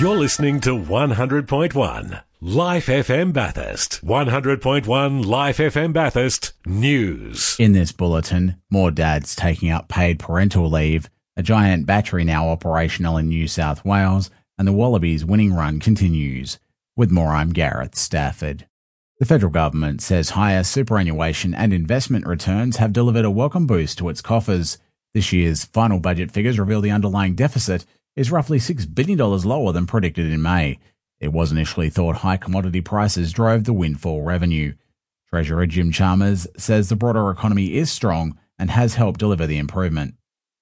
You're listening to 100.1 Life FM Bathurst. 100.1 Life FM Bathurst News. In this bulletin, more dads taking up paid parental leave, a giant battery now operational in New South Wales, and the Wallabies winning run continues. With more, I'm Gareth Stafford. The federal government says higher superannuation and investment returns have delivered a welcome boost to its coffers. This year's final budget figures reveal the underlying deficit is roughly $6 billion lower than predicted in May. It was initially thought high commodity prices drove the windfall revenue. Treasurer Jim Chalmers says the broader economy is strong and has helped deliver the improvement.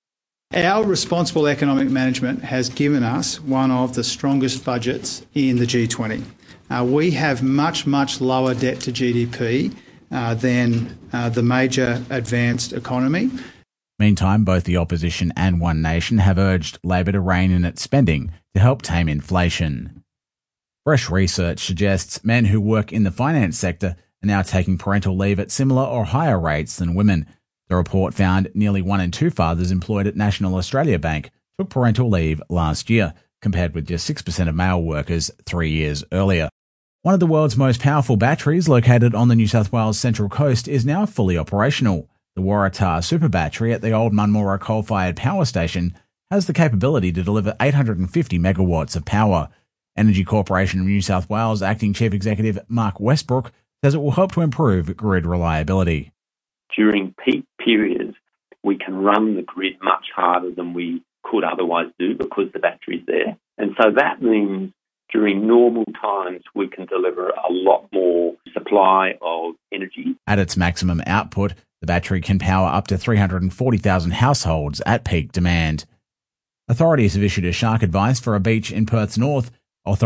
Our responsible economic management has given us one of the strongest budgets in the G20. We have much lower debt to GDP than the major advanced economy. Meantime, both the opposition and One Nation have urged Labor to rein in its spending to help tame inflation. Fresh research suggests men who work in the finance sector are now taking parental leave at similar or higher rates than women. The report found nearly 1 in 2 fathers employed at National Australia Bank took parental leave last year, compared with just 6% of male workers 3 years earlier. One of the world's most powerful batteries, located on the New South Wales Central Coast, is now fully operational. The Waratah Super Battery at the Old Munmorah coal-fired power station has the capability to deliver 850 megawatts of power. Energy Corporation of New South Wales Acting Chief Executive Mark Westbrook says it will help to improve grid reliability. During peak periods, we can run the grid much harder than we could otherwise do because the battery's there. And so that means during normal times, we can deliver a lot more supply of energy. At its maximum output, the battery can power up to 340,000 households at peak demand. Authorities have issued a shark advice for a beach in Perth's north, with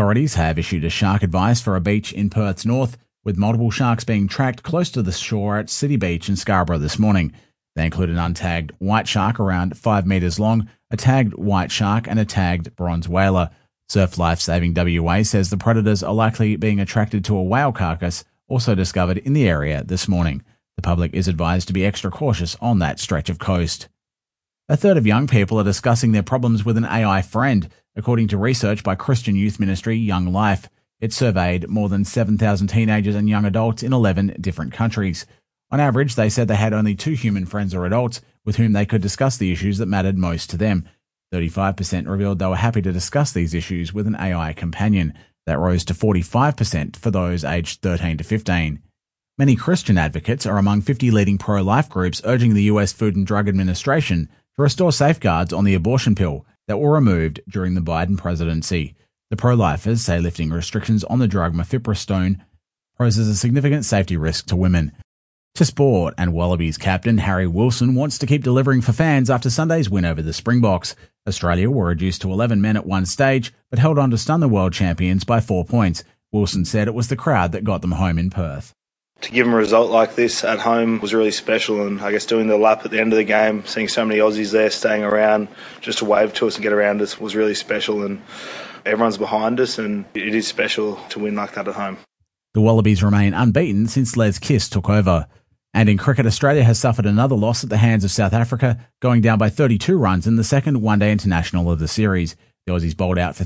multiple sharks being tracked close to the shore at City Beach in Scarborough this morning. They include an untagged white shark around 5 metres long, a tagged white shark and a tagged bronze whaler. Surf Life Saving WA says the predators are likely being attracted to a whale carcass also discovered in the area this morning. The public is advised to be extra cautious on that stretch of coast. A third of young people are discussing their problems with an AI friend, according to research by Christian youth ministry Young Life. It surveyed more than 7,000 teenagers and young adults in 11 different countries. On average, they said they had only 2 human friends or adults with whom they could discuss the issues that mattered most to them. 35% revealed they were happy to discuss these issues with an AI companion. That rose to 45% for those aged 13 to 15. Many Christian advocates are among 50 leading pro-life groups urging the US Food and Drug Administration to restore safeguards on the abortion pill that were removed during the Biden presidency. The pro-lifers say lifting restrictions on the drug mifepristone poses a significant safety risk to women. To sport, and Wallabies captain Harry Wilson wants to keep delivering for fans after Sunday's win over the Springboks. Australia were reduced to 11 men at one stage, but held on to stun the world champions by 4 points. Wilson said it was the crowd that got them home in Perth. To give them a result like this at home was really special, and I guess doing the lap at the end of the game, seeing so many Aussies there staying around just to wave to us and get around us was really special, and everyone's behind us, and it is special to win like that at home. The Wallabies remain unbeaten since Les Kiss took over. And in cricket, Australia has suffered another loss at the hands of South Africa, going down by 32 runs in the second one-day international of the series. The Aussies bowled out for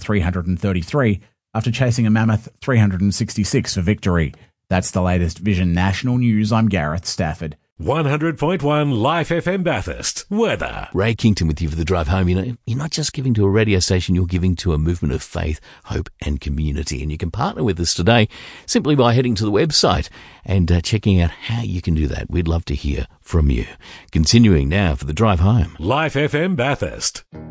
333 after chasing a mammoth 366 for victory. That's the latest Vision National News. I'm Gareth Stafford. 100.1 Life FM Bathurst. Weather. Ray Kington with you for the drive home. You know, you're not just giving to a radio station, you're giving to a movement of faith, hope and community. And you can partner with us today simply by heading to the website and checking out how you can do that. We'd love to hear from you. Continuing now for the drive home. Life FM Bathurst.